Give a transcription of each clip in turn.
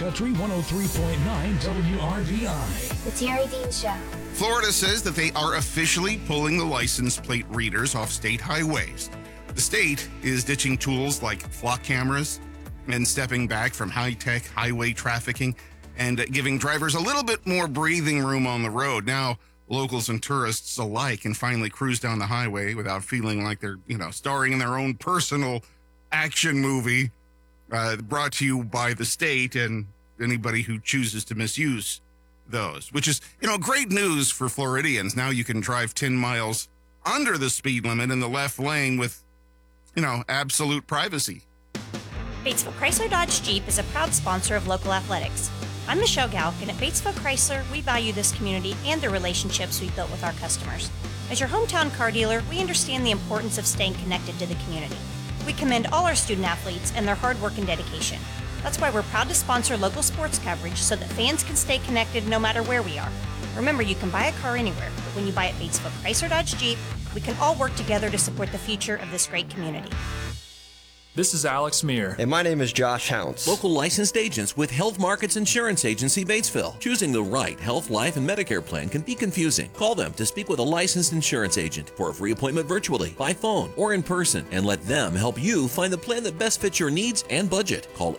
Country 103.9 WRBI. The Terry Dean Show. Florida says that they are officially pulling the license plate readers off state highways. The state is ditching tools like flock cameras and stepping back from high-tech highway trafficking and giving drivers a little bit more breathing room on the road. Now, locals and tourists alike can finally cruise down the highway without feeling like they're, starring in their own personal action movie brought to you by the state and anybody who chooses to misuse those, which is, great news for Floridians. Now you can drive 10 miles under the speed limit in the left lane with, absolute privacy. Batesville Chrysler Dodge Jeep is a proud sponsor of local athletics. I'm Michelle Galk, and at Batesville Chrysler, we value this community and the relationships we've built with our customers. As your hometown car dealer, we understand the importance of staying connected to the community. We commend all our student athletes and their hard work and dedication. That's why we're proud to sponsor local sports coverage so that fans can stay connected no matter where we are. Remember, you can buy a car anywhere, but when you buy at Batesville Chrysler Dodge Jeep, we can all work together to support the future of this great community. This is Alex Meir. And my name is Josh Hounce. Local licensed agents with Health Markets Insurance Agency, Batesville. Choosing the right health, life, and Medicare plan can be confusing. Call them to speak with a licensed insurance agent for a free appointment virtually, by phone, or in person, and let them help you find the plan that best fits your needs and budget. Call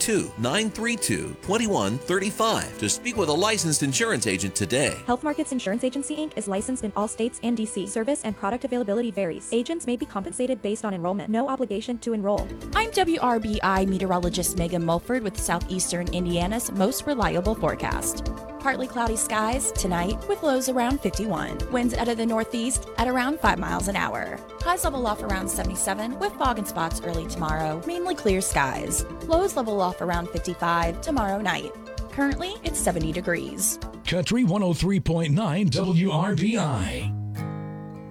812-932-2135 to speak with a licensed insurance agent today. Health Markets Insurance Agency, Inc. is licensed in all states and D.C. Service and product availability varies. Agents may be compensated based on enrollment. No obligation to enroll. I'm WRBI meteorologist Megan Mulford with Southeastern Indiana's most reliable forecast. Partly cloudy skies tonight with lows around 51. Winds out of the northeast at around 5 miles an hour. Highs level off around 77 with fog in spots early tomorrow. Mainly clear skies. Lows level off around 55 tomorrow night. Currently, it's 70 degrees. Country 103.9 WRBI.